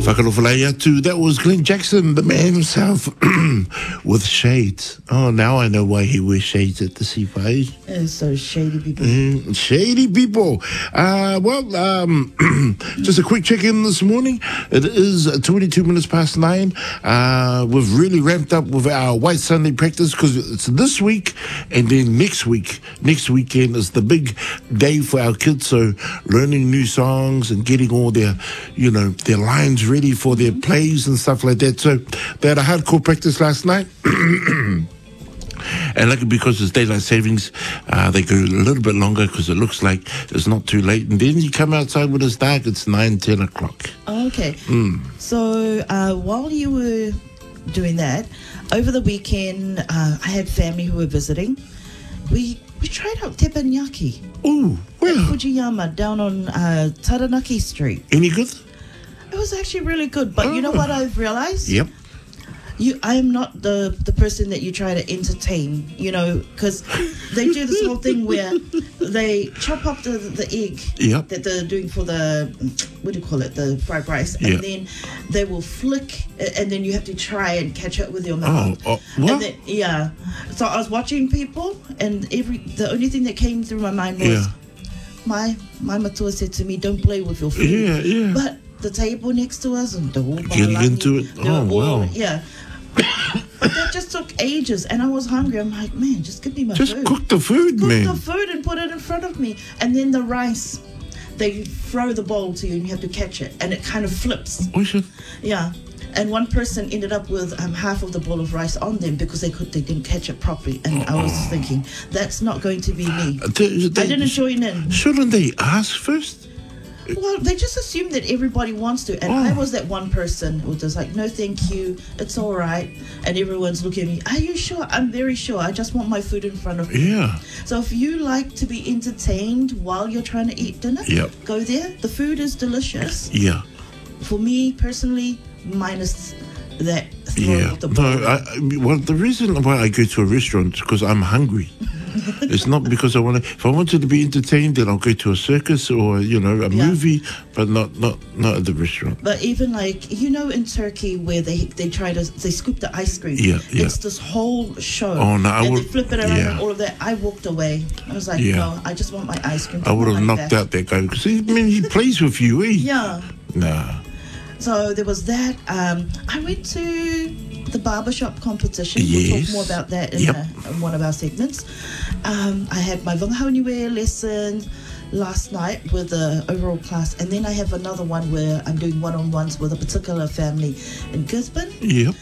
Whakalofalai atu. That was Glenn Jackson, the man himself, with shades. Oh, now I know why he wears shades at the seaway. So shady people. Shady people. Just a quick check-in this morning. It is 22 minutes past 9. We've really ramped up with our White Sunday practice because it's this week and then next weekend is the big day for our kids. So learning new songs and getting all their lines ready for their plays and stuff like that. So they had a hardcore practice last night. And luckily, because it's daylight savings, they go a little bit longer because it looks like it's not too late. And then you come outside when it's dark, it's 9, 10 o'clock. Okay. So while you were doing that, over the weekend, I had family who were visiting. We tried out teppanyaki. Ooh, where? At Fujiyama, down on Taranaki Street. Any good? It was actually really good. But you know what I've realized? Yep. I am not the person that you try to entertain, because they do this whole thing where they chop up the egg that they're doing for the, what do you call it, the fried rice, and then they will flick, and then you have to try and catch it with your mouth. What? And then, so I was watching people, and the only thing that came through my mind was, my matua said to me, don't play with your food. Yeah. But the table next to us, and the whole getting into it. Wow. Yeah. But that just took ages, and I was hungry. I'm like, man, just give me my food. Just cook the food, man. Cook the food and put it in front of me. And then the rice, they throw the bowl to you, and you have to catch it, and it kind of flips. Yeah. And one person ended up with half of the bowl of rice on them because they didn't catch it properly. And I was thinking, that's not going to be me. I didn't join in. Shouldn't they ask first? Well, they just assume that everybody wants to. And I was that one person who was like, no, thank you. It's all right. And everyone's looking at me. Are you sure? I'm very sure. I just want my food in front of me. Yeah. So if you like to be entertained while you're trying to eat dinner, go there. The food is delicious. Yeah. For me, personally, minus that throwing of the bowl. The reason why I go to a restaurant is because I'm hungry. It's not because I want to. If I wanted to be entertained, then I'll go to a circus or a movie, but not at the restaurant. But even in Turkey where they scoop the ice cream. It's this whole show. Oh no! They flip it around and all of that. I walked away. I was like, no, I just want my ice cream. I would have knocked out that guy because he plays with you, eh? Yeah. Nah. So there was that. I went to the barbershop competition. We'll talk more about that in one of our segments. I had my Whangahauaniwe lesson last night with the overall class, and then I have another one where I'm doing one-on-ones with a particular family in Gisborne. Yep.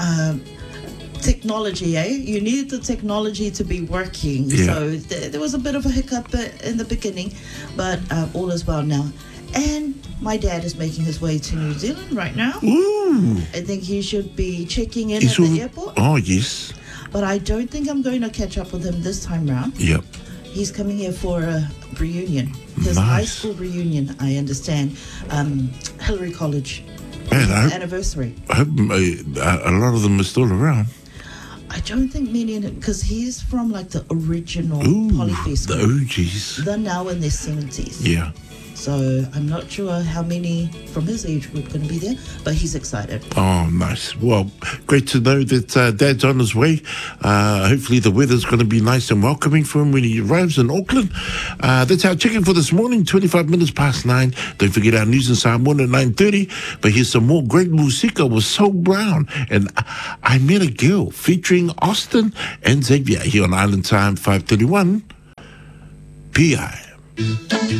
Technology, you need the technology to be working. So there was a bit of a hiccup in the beginning, but all is well now. And my dad is making his way to New Zealand right now. Ooh. I think he should be checking in at the airport. Oh, yes. But I don't think I'm going to catch up with him this time round. Yep. He's coming here for a reunion. His high school reunion, I understand. Hillary College. Man, anniversary. I hope a lot of them are still around. I don't think many, because he's from the original Polyfest. The OGs. They're now in their 70s. Yeah. So I'm not sure how many from his age group are going to be there, but he's excited. Oh, nice. Well, great to know that Dad's on his way. Hopefully the weather's going to be nice and welcoming for him when he arrives in Auckland. That's our check-in for this morning, 25 minutes past 9. Don't forget our news and Samoan at 9:30. But here's some more great musica with Soul Brown and I Met a Girl featuring Austin and Xavier here on Island Time 5:31 PI.